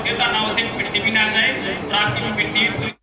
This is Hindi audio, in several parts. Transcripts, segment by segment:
योग्यता ना हो, सिर्फ मिट्टी भी ना जाए और आपकी जो मिट्टी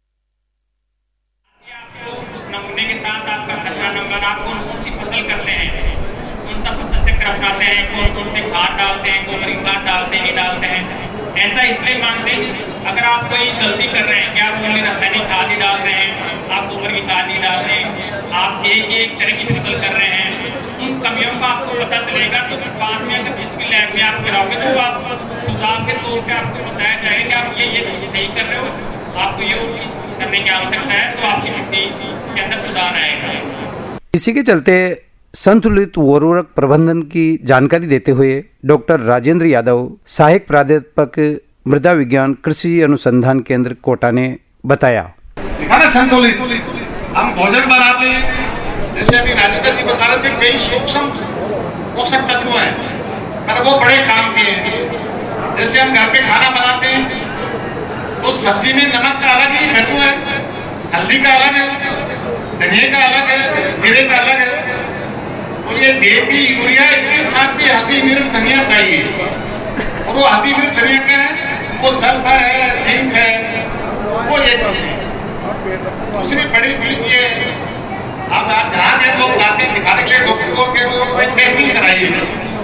आपको उस नमूने के साथ आपका खसरा नंबर, आप कौन कौन सी फसल करते हैं, कौन सा फसल चक्र अपनाते हैं, कौन कौन से खाद डालते हैं, गोबरी खाद डालते हैं, डालते हैं। ऐसा इसलिए मानते हैं अगर आप कोई गलती कर रहे हैं कि आप ओनली रासायनिक खाद ही डाल रहे हैं, आप गोबर की खाद नहीं डाल रहे हैं, आप एक तरह की फसल कर रहे हैं, उन कमियों का आपको पता चलेगा। तो बाद में अगर जिस भी लैब में आप कराओगे तो आप सुझाव के तौर पे आपको बताया जाएगा कि आप ये चीज़ सही कर रहे हो, आपको ये चीज़ करने की आवश्यकता है, तो आपकी मिट्टी के अंदर सुधार आएगा। इसी के चलते संतुलित उर्वरक प्रबंधन की जानकारी देते हुए डॉक्टर राजेंद्र यादव, सहायक प्राध्यापक मृदा विज्ञान कृषि अनुसंधान केंद्र कोटा ने बताया। संतुलित हम भोजन बनाते हैं, जैसे अभी राजेंद्र जी बता रहे थे, कई सूक्ष्म पोषक तत्व हैं पर वो बड़े काम के हैं। जैसे हम घर पे खाना बनाते हैं तो सब्जी में नमक का अलग ही महत्व है, हल्दी का अलग है, धनिया का अलग है, जीरे का अलग है। तो ये DAP यूरिया इसके साथ भी हल्दी मिर्च धनिया चाहिए, और वो हल्दी मिर्च धनिया क्या है, वो सल्फर है, जिंक है, वो ये चीज है। दूसरी बड़ी चीज ये, अब आप जहाँ के लोग जाते हैं दिखाने के लिए डॉक्टर को कि वो टेस्टिंग कराइए,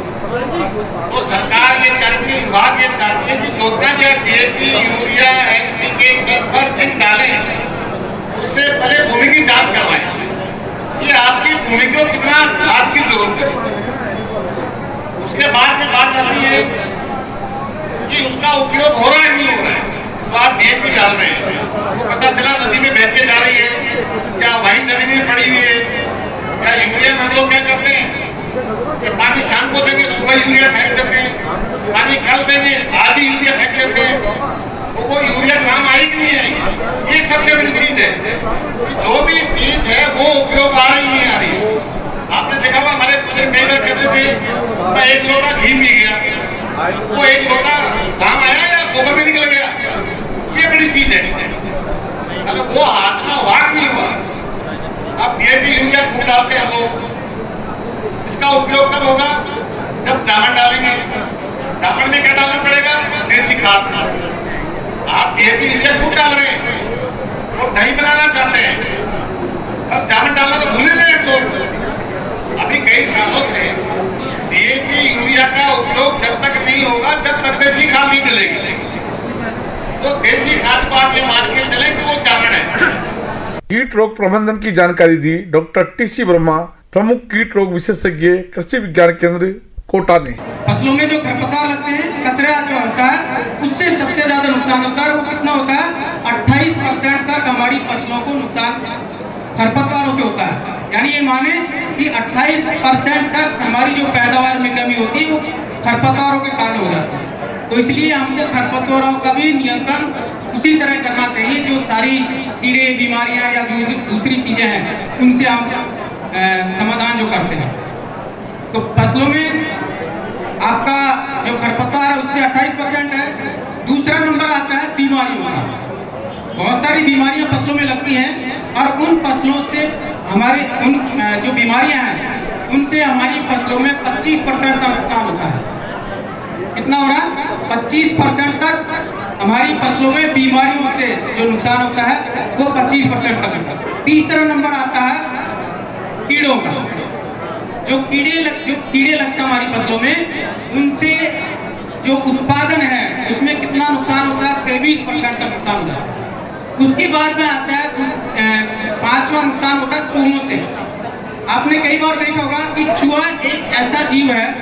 तो सरकार ये चाहती है, विभाग ये चाहती है कि जितना जो DAP urea NPK sulphur zinc डालें उससे पहले भूमि की जांच करवाएं कि आपकी भूमि को कितना खाद की जरूरत है। उसके बाद में बात आती है कि उसका उपयोग हो रहा है नहीं हो रहा है, तो आप DAP डाल रहे हैं, तो पता चला नदी में बह के जा रही है, क्या वहीं जमीन में पड़ी हुई है, क्या यूरिया में हम लोग क्या करते हैं कि पानी शाम को देंगे, सुबह यूरिया फेंक देते हैं, पानी कल देंगे, आज ही यूरिया फेंक देते हैं, तो वो यूरिया काम आई कि नहीं आई। ये सबसे बड़ी चीज है, जो भी चीज है वो उपयोग आ रही नहीं आ रही। आपने देखा होगा हमारे बुजुर्ग कई बार कहते थे मैं एक लोटा घी पी गया, वो एक लोटा काम आया या गोबर में निकल गया, ये बड़ी चीज है। अगर वो हाथ में वाक नहीं हुआ, अब DAP यूरिया खूब डालते हैं लोग, इसका उपयोग कब होगा, जब जामन डालेंगे। जामन में क्या डालना पड़ेगा, देसी खाद। आप DAP यूरिया खूब डाल रहे हैं और दही बनाना चाहते हैं, और जामन डालना तो भूले नहीं लोग। अभी कई सालों से DAP यूरिया का उपयोग जब तक नहीं होगा जब तक देसी खाद नहीं मिलेगी। तो देसी खाद को आप ये मान के चले कि वो जामन है। कीट रोग प्रबंधन की जानकारी दी डॉक्टर TC वर्मा, प्रमुख कीट रोग विशेषज्ञ कृषि विज्ञान केंद्र कोटा ने। फसलों में जो खरपतवार लगते हैं, कचरा जो होता है, उससे सबसे ज्यादा नुकसान होता है। वो कितना होता है, 28% तक हमारी फसलों को नुकसान खरपतवारों से होता है। यानी ये माने कि 28% तक हमारी जो पैदावार में कमी होती है वो खरपतवारों के कारण हो जाती है। तो इसलिए हमको खरपतवारों का भी नियंत्रण उसी तरह करना चाहिए जो सारी कीड़े, बीमारियां या दूसरी चीजें हैं उनसे हम समाधान जो करते हैं। तो फसलों में आपका जो खरपतवार है उससे 28% है। दूसरा नंबर आता है बीमारियों का। बहुत सारी बीमारियां फसलों में लगती हैं और उन फसलों से हमारे उन जो बीमारियां हैं उनसे हमारी फसलों में 25% का नुकसान होता है। कितना हो रहा है, 25% तक हमारी फसलों में बीमारियों से जो नुकसान होता है वो 25% तक होता है। तीसरा नंबर आता है कीड़ों का। जो कीड़े लगते हैं हमारी फसलों में, उनसे जो उत्पादन है उसमें कितना नुकसान होता है, 23% का नुकसान होता है। उसके बाद में आता है 5वां नुकसान होता है चूहों से। आपने कई बार देखा होगा कि चूहा एक ऐसा जीव है,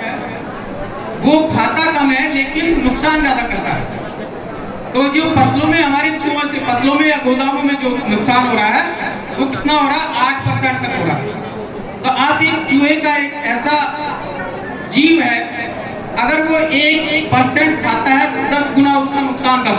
वो खाता कम है लेकिन नुकसान ज्यादा करता है। तो जो फसलों में हमारी चूहों से फसलों में या गोदामों में जो नुकसान हो रहा है वो कितना हो रहा है, 8% तक हो रहा है। तो आप एक चूहे का एक ऐसा जीव है, अगर वो 1% खाता है तो 10 गुना उसका नुकसान करता है।